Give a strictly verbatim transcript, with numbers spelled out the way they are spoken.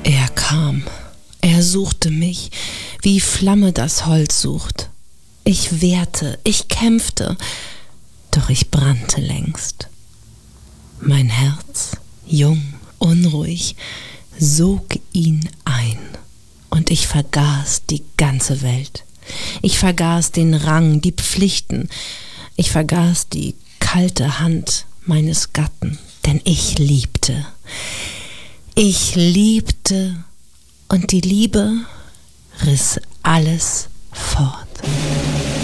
Er kam, er suchte mich, wie Flamme das Holz sucht. Ich wehrte, ich kämpfte, doch ich brannte längst. Mein Herz, jung, unruhig, sog ihn ein, und ich vergaß die ganze Welt. Ich vergaß den Rang, die Pflichten, ich vergaß die kalte Hand meines Gatten, denn ich liebte. Ich liebte, und die Liebe riss alles fort.